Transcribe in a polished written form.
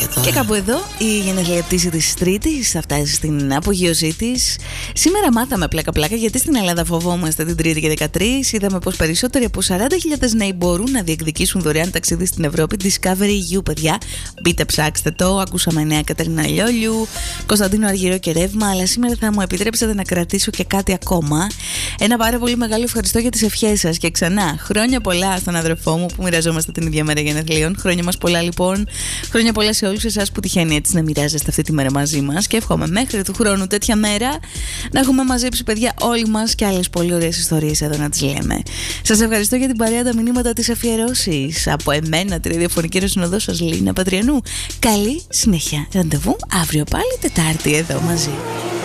τώρα. Και κάπου εδώ η γενεθλία πτήση της Τρίτης θα φτάσει στην απογείωσή της. Σήμερα μάθαμε πλάκα-πλάκα γιατί στην Ελλάδα φοβόμαστε την Τρίτη και 13. Είδαμε πως περισσότεροι από 40.000 νέοι μπορούν να διεκδικήσουν δωρεάν ταξίδι στην Ευρώπη. Discovery EU, παιδιά. Μπείτε, ψάξτε το. Ακούσαμε νέα Κατερίνα Λιόλιου, Κωνσταντίνο Αργυρό και Ρεύμα. Αλλά σήμερα θα μου επιτρέψετε να κρατήσω και κάτι ακόμα. Ένα πάρα πολύ μεγάλο ευχαριστώ για τις ευχές σας. Και ξανά, χρόνια πολλά στον αδερφό μου που μοιραζόμαστε την ίδια μέρα γενεθλίων. Χρόνια μας πολλά λοιπόν. Χρόνια πολλά σε όλους εσάς που τυχαίνει έτσι να μοιράζεστε αυτή τη μέρα μαζί μας. Και εύχομαι μέχρι του χρόνου τέτοια μέρα να έχουμε μαζέψει, παιδιά, όλοι μας και άλλες πολύ ωραίες ιστορίες εδώ να τις λέμε. Σας ευχαριστώ για την παρέα, τα μηνύματα, της αφιερώσεις. Από εμένα, τη ραδιοφωνική ρεσυνοδό σας, Λίνα Πατριανού. Καλή συνέχεια. Ραντεβού αύριο πάλι Τετάρτη εδώ μαζί.